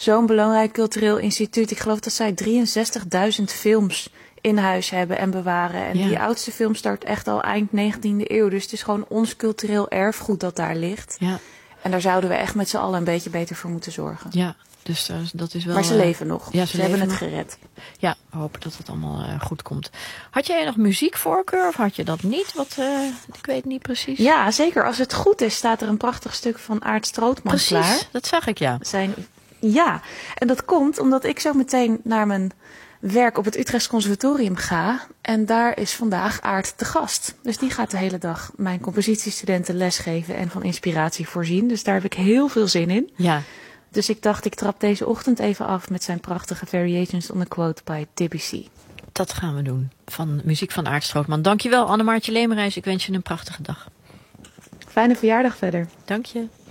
zo'n belangrijk cultureel instituut. Ik geloof dat zij 63.000 films in huis hebben en bewaren. En die oudste film start echt al eind 19e eeuw. Dus het is gewoon ons cultureel erfgoed dat daar ligt. Ja. En daar zouden we echt met z'n allen een beetje beter voor moeten zorgen. Ja, dus dat is wel... Maar ze leven nog. Ja, ze hebben het gered. Ja, we hopen dat het allemaal goed komt. Had jij nog muziekvoorkeur of had je dat niet? Ik weet niet precies. Ja, zeker. Als het goed is, staat er een prachtig stuk van Aart Strootman klaar. Precies, dat zag ik, ja. Ja, en dat komt omdat ik zo meteen naar mijn werk op het Utrechts Conservatorium ga. En daar is vandaag Aart te gast. Dus die gaat de hele dag mijn compositiestudenten lesgeven en van inspiratie voorzien. Dus daar heb ik heel veel zin in. Ja. Dus ik dacht, ik trap deze ochtend even af met zijn prachtige Variations on a Quote by Debussy. Dat gaan we doen. Van muziek van Aart Strootman. Dankjewel, Annemaartje Leemreis. Ik wens je een prachtige dag. Fijne verjaardag verder. Dank je.